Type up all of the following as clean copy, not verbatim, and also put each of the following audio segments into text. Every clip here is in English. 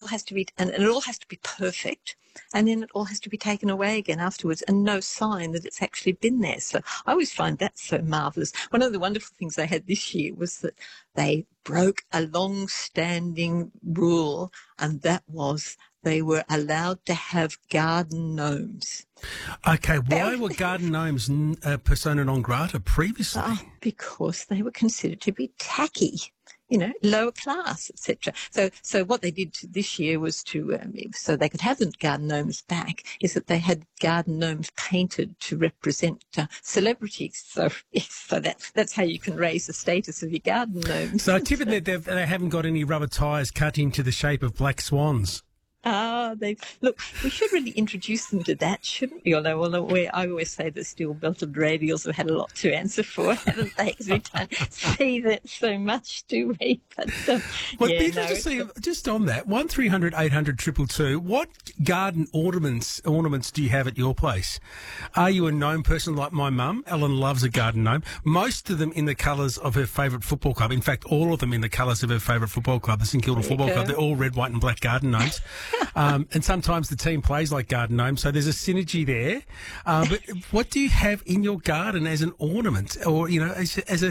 has to be, and it all has to be perfect. And then it all has to be taken away again afterwards, and no sign that it's actually been there. So I always find that so marvellous. One of the wonderful things they had this year was that they broke a long-standing rule, and that was they were allowed to have garden gnomes. Okay, why were garden gnomes persona non grata previously? Because they were considered to be tacky, lower class, etc. So what they did this year was to, so they could have the garden gnomes back, is that they had garden gnomes painted to represent celebrities. So that's how you can raise the status of your garden gnomes. So typically they haven't got any rubber tyres cut into the shape of black swans. Look, we should really introduce them to that, shouldn't we? Although I always say the steel belted radials have had a lot to answer for, haven't they? Because we don't see that so much, do we? But, to see, just on that, 1300 800 222, what garden ornaments do you have at your place? Are you a gnome person like my mum? Ellen loves a garden gnome. Most of them in the colours of her favourite football club. In fact, all of them in the colours of her favourite football club, the St Kilda Football Club. They're all red, white and black garden gnomes. And sometimes the team plays like garden gnomes, so there's a synergy there. But what do you have in your garden as an ornament, or as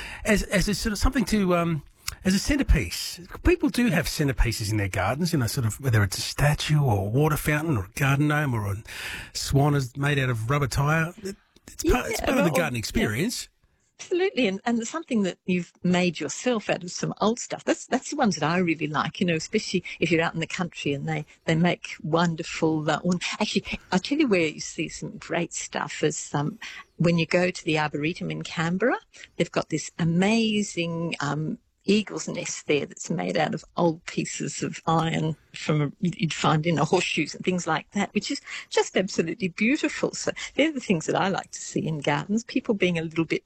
a sort of something to as a centrepiece? People do have centrepieces in their gardens, sort of whether it's a statue or a water fountain or a garden gnome or a swan is made out of rubber tyre. It's part of the garden experience. Yeah. Absolutely, and something that you've made yourself out of some old stuff. That's the ones that I really like, especially if you're out in the country and they make wonderful. Actually, I'll tell you where you see some great stuff is when you go to the Arboretum in Canberra. They've got this amazing eagle's nest there that's made out of old pieces of iron you'd find in horseshoes and things like that, which is just absolutely beautiful. So they're the things that I like to see in gardens, people being a little bit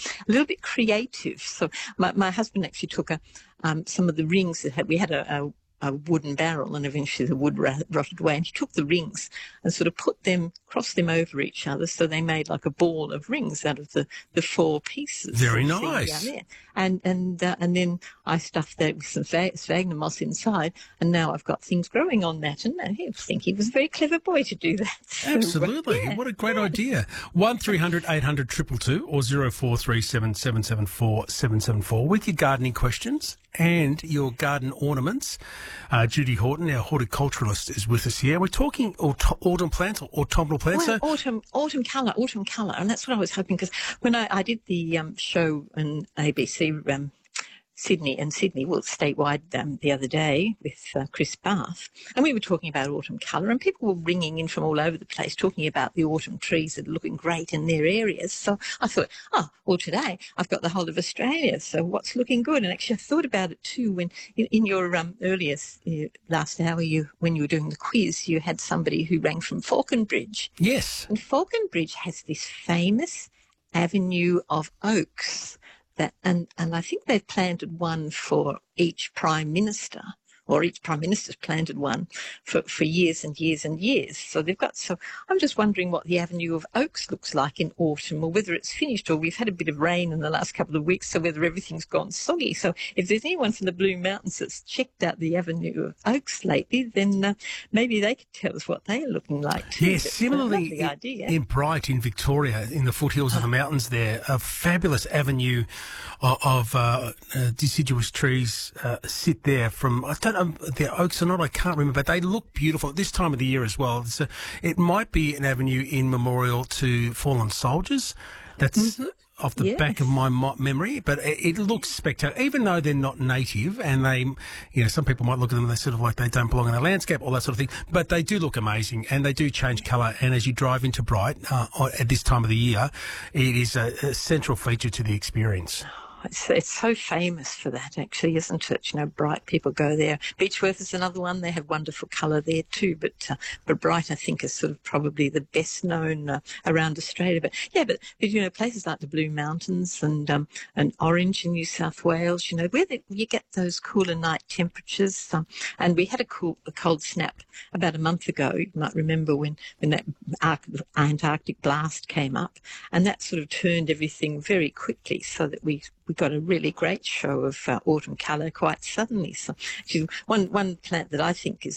creative. So my husband actually took some of the rings that we had a wooden barrel, and eventually the wood rotted away, and he took the rings and sort of crossed them over each other, so they made like a ball of rings out of the four pieces. Very nice. And then I stuffed that with some sphagnum moss inside, and now I've got things growing on that, and I think he was a very clever boy to do that. Absolutely. So, what a great idea. 1300 800 222 or 0437 774 774 with your gardening questions and your garden ornaments. Judy Horton, our horticulturalist, is with us here. We're talking autumn plants or autumnal plants. Well, autumn colour, and that's what I was hoping, because when I did the show in ABC Sydney, statewide the other day with Chris Bath, and we were talking about autumn colour, and people were ringing in from all over the place talking about the autumn trees that are looking great in their areas. So I thought, today I've got the whole of Australia, so what's looking good? And actually I thought about it too when in your earlier last hour, when you were doing the quiz, you had somebody who rang from Falconbridge. Yes. And Falconbridge has this famous avenue of oaks and I think they've planted one for each Prime Minister, or each Prime Minister's planted one for years and years and years. So I'm just wondering what the avenue of oaks looks like in autumn, or whether it's finished, or we've had a bit of rain in the last couple of weeks, so whether everything's gone soggy. So if there's anyone from the Blue Mountains that's checked out the avenue of oaks lately, then maybe they could tell us what they're looking like too. Yes, similarly in Bright in Victoria, in the foothills of the mountains there, a fabulous avenue of deciduous trees sit there from, I don't know if they're oaks or not, I can't remember, but they look beautiful at this time of the year as well. So it might be an avenue in memorial to fallen soldiers. That's off the back of my memory, but it looks spectacular, even though they're not native, and they, some people might look at them and they sort of like they don't belong in the landscape, all that sort of thing, but they do look amazing, and they do change colour, and as you drive into Bright at this time of the year, it is a central feature to the experience. It's so famous for that, actually, isn't it? Bright, people go there. Beechworth is another one. They have wonderful colour there too. But Bright, I think, is sort of probably the best known around Australia. But places like the Blue Mountains and Orange in New South Wales, where you get those cooler night temperatures. And we had a cold snap about a month ago. You might remember when that Antarctic blast came up, and that sort of turned everything very quickly, so that we got a really great show of autumn colour quite suddenly. So one plant that I think is